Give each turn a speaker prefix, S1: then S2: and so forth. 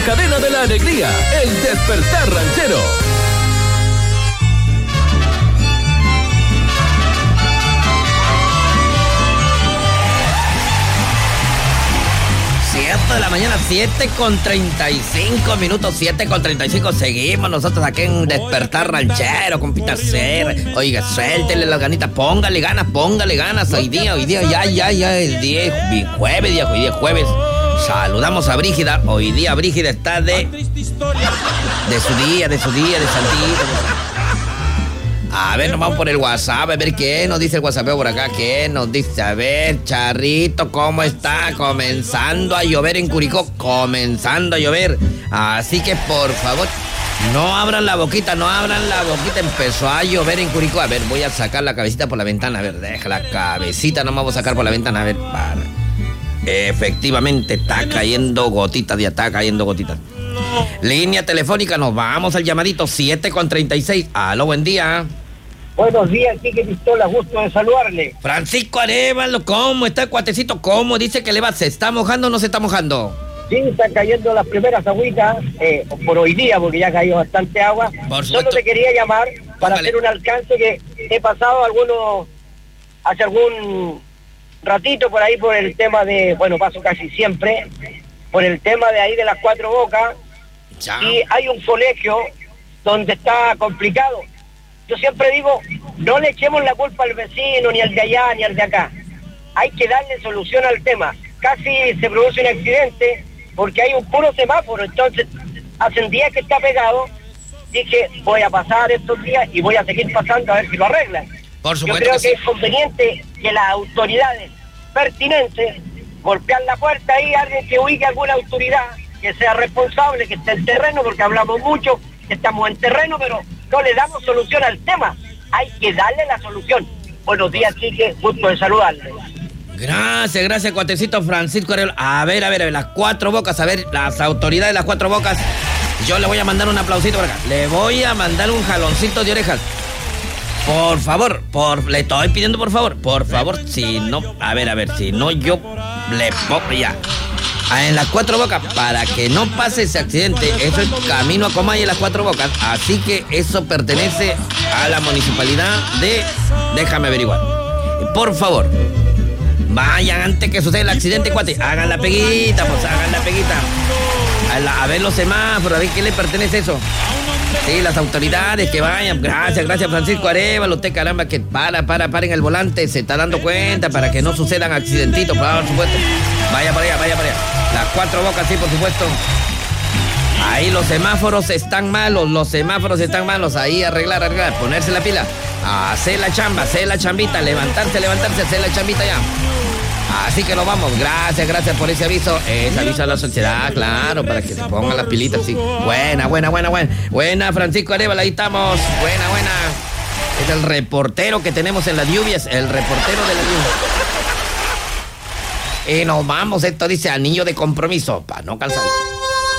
S1: cadena de la alegría, El Despertar Ranchero.
S2: De la mañana, 7:35, 7:35. Seguimos nosotros aquí en Despertar Ranchero con Pita Cer. Oiga, suéltele las ganitas, póngale ganas. Hoy día, ya el día hoy día jueves. Saludamos a Brígida. Hoy día Brígida está de su día, de santito. A ver, nos vamos por el WhatsApp, a ver qué nos dice el WhatsAppeo por acá, qué nos dice. A ver, Charrito, ¿cómo está? Comenzando a llover en Curicó, Así que, por favor, no abran la boquita, empezó a llover en Curicó. A ver, voy a sacar la cabecita por la ventana, a ver, deja la cabecita, no me voy a sacar por la ventana, a ver, para. Efectivamente, está cayendo gotitas. Línea telefónica, nos vamos al llamadito 7:36. Aló, buen día.
S3: Buenos días, Quique Pistola, gusto de saludarle.
S2: Francisco Arevalo, ¿cómo está, cuatecito? ¿Cómo dice que le va? ¿Se está mojando o no se está mojando?
S3: Sí, están cayendo las primeras agüitas por hoy día, porque ya ha caído bastante agua. Solo te quería llamar para hacer un alcance que he pasado hace algún ratito por ahí por el tema de, paso casi siempre, por el tema de ahí de las Cuatro Bocas.
S2: Chao.
S3: Y hay un colegio donde está complicado. Yo siempre digo, no le echemos la culpa al vecino, ni al de allá, ni al de acá. Hay que darle solución al tema. Casi se produce un accidente porque hay un puro semáforo. Entonces, hace días que está pegado. Dije, voy a pasar estos días y voy a seguir pasando a ver si lo arreglan.
S2: Por supuesto.
S3: Yo creo que es conveniente que las autoridades pertinentes golpean la puerta ahí, alguien que ubique alguna autoridad que sea responsable, que esté en terreno, porque hablamos mucho, que estamos en terreno, pero no le damos solución al tema. Hay que darle la solución. Buenos días, Quique, gusto de saludarle.
S2: Gracias, cuatecito Francisco Arevalo. A ver, las Cuatro Bocas, a ver, las autoridades de las Cuatro Bocas. Yo le voy a mandar un aplausito por acá. Le voy a mandar un jaloncito de orejas. Por favor, le estoy pidiendo por favor, si no, a ver, si no yo le pongo ya. En las Cuatro Bocas, para que no pase ese accidente, eso es camino a Comay en las Cuatro Bocas, así que eso pertenece a la municipalidad de, déjame averiguar. Por favor, vayan antes que suceda el accidente, cuate, hagan la peguita. A ver los semáforos, a ver qué le pertenece eso. Sí, las autoridades que vayan. Gracias Francisco Arevalo. Usted, caramba, que paren el volante. Se está dando cuenta para que no sucedan accidentitos, por supuesto. Vaya para allá. Las Cuatro Bocas, sí, por supuesto. Ahí los semáforos están malos. Ahí arreglar. Ponerse la pila. Hacer la chamba, hacer la chambita. Levantarse, hacer la chambita ya. Así que nos vamos. Gracias por ese aviso. Ese aviso a la sociedad, claro, para que se pongan las pilitas, sí. Buena, Francisco Arevalo, ahí estamos. Buena. Es el reportero que tenemos en las lluvias, el reportero de las lluvias. Y nos vamos, esto dice anillo de compromiso, para no cansar.